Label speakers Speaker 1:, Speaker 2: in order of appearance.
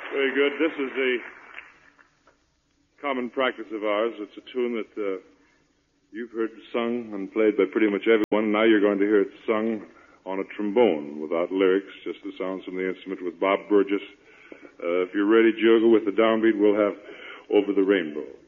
Speaker 1: Very good. This is a common practice of ours. It's a tune that you've heard sung and played by pretty much everyone. Now you're going to hear it sung on a trombone without lyrics, just the sounds from the instrument with Bob Burgess. If you're ready, Diogo, with the downbeat, we'll have Over the Rainbow.